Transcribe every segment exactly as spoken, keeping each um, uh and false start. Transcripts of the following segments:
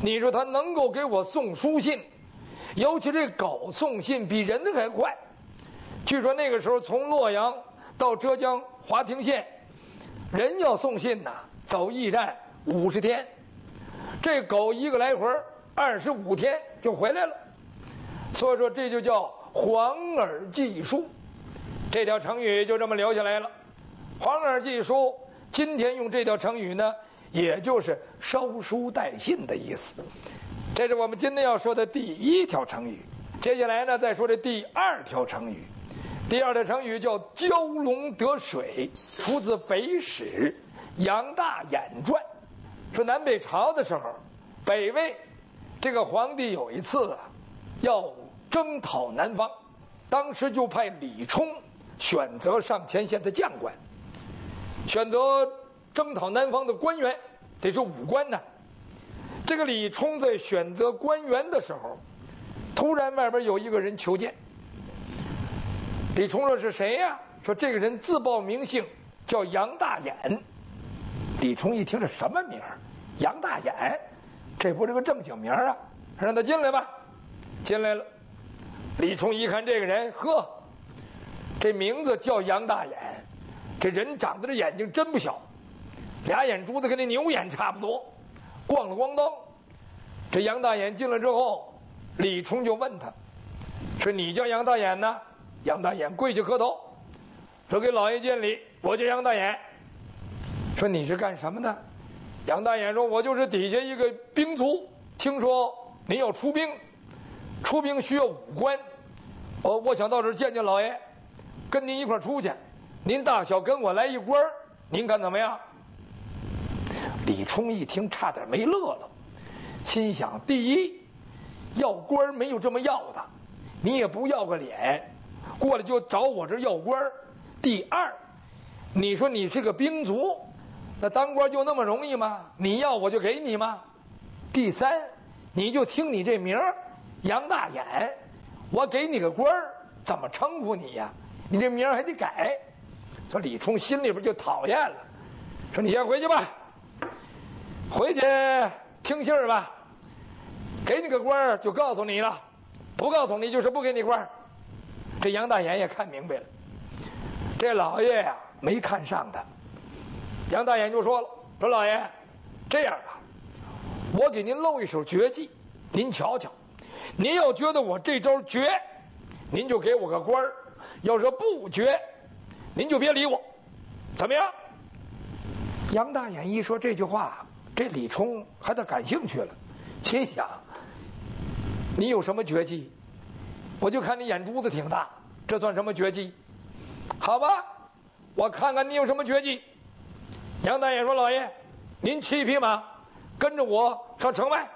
你说他能够给我送书信，尤其这狗送信比人还快。据说那个时候从洛阳到浙江华亭县，人要送信呐，走驿站五十天，这狗一个来回二十五天就回来了。所以说这就叫黄耳记书，这条成语就这么留下来了。黄耳记书，今天用这条成语呢，也就是收书带信的意思。这是我们今天要说的第一条成语。接下来呢，再说这第二条成语。第二条成语叫蛟龙得水，出自《北史·杨大眼传》。说南北朝的时候，北魏这个皇帝有一次啊，要征讨南方，当时就派李冲选择上前线的将官，选择征讨南方的官员，得是武官呢。这个李冲在选择官员的时候，突然外边有一个人求见。李冲说是谁呀？说这个人自报名姓，叫杨大眼。李冲一听这什么名儿？杨大眼，这不是个正经名啊？让他进来吧。进来了。李冲一看这个人，呵，这名字叫杨大眼，这人长得这眼睛真不小，俩眼珠子跟那牛眼差不多，咣了咣当。这杨大眼进来之后，李冲就问他，说你叫杨大眼呢？杨大眼跪下磕头，说给老爷见礼，我叫杨大眼。说你是干什么的？杨大眼说，我就是底下一个兵卒，听说您要出兵，出兵需要武官，我我想到这儿见见老爷，跟您一块儿出去，您大小跟我来一官，您看怎么样？李冲一听差点没乐了，心想：第一，要官没有这么要的，你也不要个脸，过来就找我这要官；第二，你说你是个兵卒，那当官就那么容易吗？你要我就给你吗？第三，你就听你这名儿杨大眼，我给你个官儿，怎么称呼你呀？你这名儿还得改。说李冲心里边就讨厌了，说你先回去吧，回去听信儿吧，给你个官儿就告诉你了，不告诉你就是不给你官儿。这杨大眼也看明白了，这老爷呀、啊、没看上他。杨大眼就说了，说老爷，这样吧，我给您露一手绝技，您瞧瞧，您要觉得我这招绝，您就给我个官儿；要是不绝，您就别理我，怎么样？杨大眼一说这句话，这李冲还得感兴趣了，心想：你有什么绝技？我就看你眼珠子挺大，这算什么绝技？好吧，我看看你有什么绝技。杨大眼说：老爷，您骑一匹马，跟着我上城外。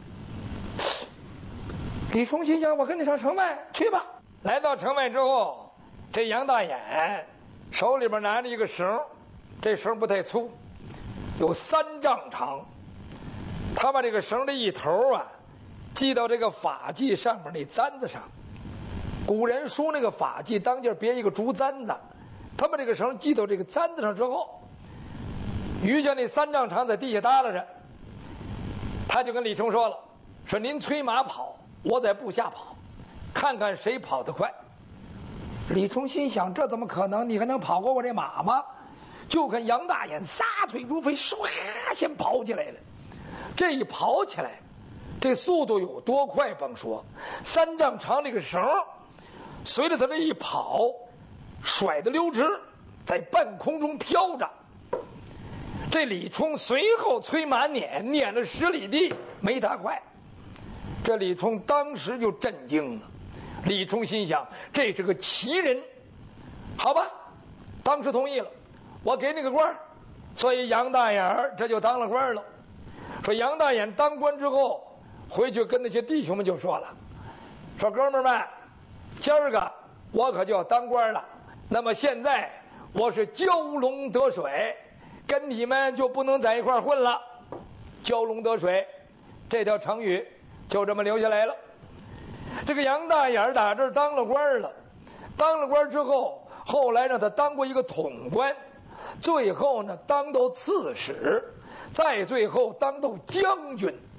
李冲心想：我跟你上城外去吧。来到城外之后，这杨大眼手里边拿着一个绳，这绳不太粗，有三丈长。他把这个绳的一头啊系到这个发髻上面那簪子上。古人说那个发髻当间别一个竹簪子，他把这个绳系到这个簪子上之后，余下那三丈长在地下耷拉着。他就跟李冲说了，说您催马跑，我在步下跑，看看谁跑得快。李冲心想，这怎么可能？你还能跑过我这马吗？就看杨大眼撒腿如飞，唰先跑起来了。这一跑起来，这速度有多快甭说，三丈长这个绳随着他这一跑，甩得溜直，在半空中飘着。这李冲随后催马撵，撵了十里地，没他快。这李冲当时就震惊了。李冲心想，这是个奇人。好吧，当时同意了，我给你个官儿。所以杨大眼这就当了官了。说杨大眼当官之后，回去跟那些弟兄们就说了，说哥们儿们，今儿个我可就要当官了。那么现在我是蛟龙得水，跟你们就不能在一块混了。蛟龙得水这条成语就这么留下来了。这个杨大眼打这儿当了官了，当了官之后，后来让他当过一个统官，最后呢当到刺史，再最后当到将军。